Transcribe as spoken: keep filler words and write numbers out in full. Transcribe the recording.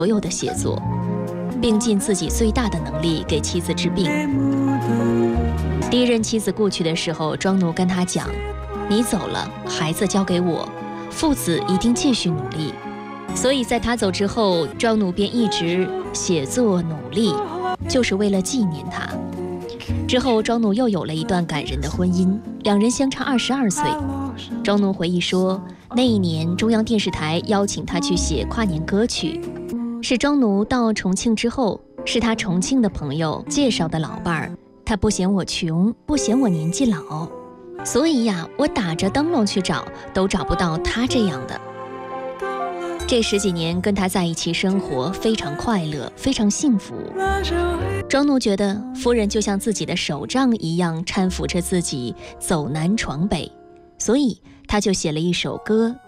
所有的写作，并尽自己最大的能力给妻子治病。第一任妻子故去的时候，庄奴跟他讲：“你走了，孩子交给我，父子一定继续努力。”所以在他走之后，庄奴便一直写作努力，就是为了纪念他。之后，庄奴又有了一段感人的婚姻，两人相差二十二岁。庄奴回忆说，那一年中央电视台邀请他去写跨年歌曲，是庄奴到重庆之后，是他重庆的朋友介绍的老伴儿。他不嫌我穷，不嫌我年纪老，所以呀，我打着灯笼去找，都找不到他这样的。这十几年跟他在一起生活，非常快乐，非常幸福。庄奴觉得夫人就像自己的手杖一样搀扶着自己走南闯北，所以他就写了一首歌